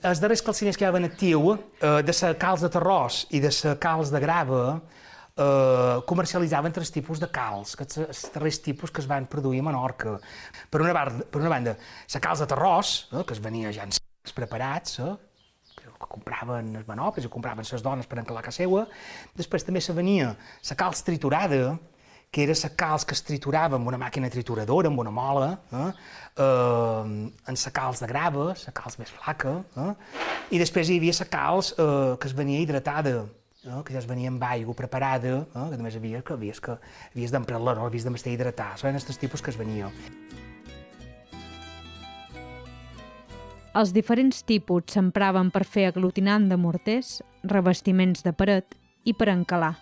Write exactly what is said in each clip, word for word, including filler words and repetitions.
Els darrers calciners que hi havia en actiu, eh, de la calç de terrós i de la calç de grava, eh, comercialitzaven tres tipus de calç, que els darrers tipus que es van produir a Menorca. Per una, bar, per una banda, la calç de terrós, eh, que es venia ja en sacs preparats, eh, que compraven els manobres i compraven les dones per encalar a casa seva. Després també se venia la calç triturada, que era la calç que es triturava amb una màquina trituradora, amb una mola, eh? Eh, en la calç de grava, la calç més flaca, eh? I després hi havia la calç eh, que es venia hidratada, eh? Que ja es venia amb aigua preparada, eh? Que només havia, que havies, que havies d'emprar-la, no havies d'estar hidratada, eren els tipus que es venia. Els diferents tipus s'empraven per fer aglutinant de morters, revestiments de paret i per encalar.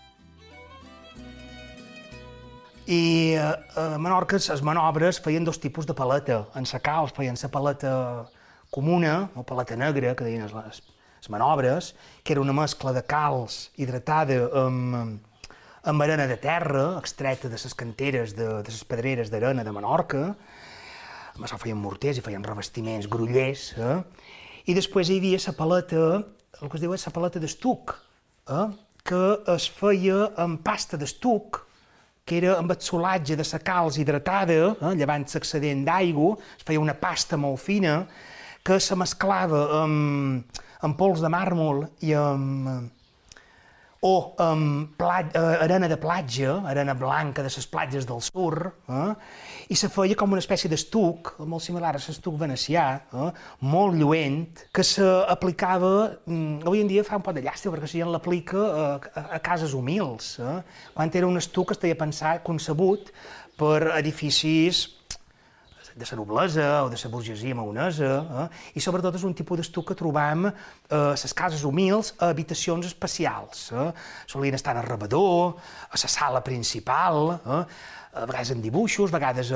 I a Menorca les manobres feien dos tipus de paleta. En la calç feien la paleta comuna, o paleta negra, que deien les, les manobres, que era una mescla de calç hidratada amb, amb arena de terra, extreta de les canteres, de, de les pedreres d'arena de Menorca. Amb això feien morters i feien revestiments, grollers. Eh? I després hi havia la paleta, el que es diu és la paleta d'estuc, eh? Que es feia amb pasta d'estuc, que era amb el solatge de la calç hidratada, eh, llevant l'excedent d'aigua, es feia una pasta molt fina, que se mesclava amb, amb pols de màrmol i amb, o amb plat, eh, arena de platja, arena blanca de les platges del sur, eh, i se feia com una espècie d'estuc, molt similar a l'estuc venecià, eh, molt lluent, que s'aplicava, eh, avui en dia fa un poc de llàstima, perquè la gent l'aplica a, a, a cases humils, eh, quan era un estuc que estava pensat, concebut per edificis de la noblesa o de la burgesia maonesa, eh? I sobretot és un tipus d'estuc que trobam a eh, les cases humils a habitacions especials. Eh? Solien estar en el rebedor, a la sala principal, eh? A vegades en dibuixos, a vegades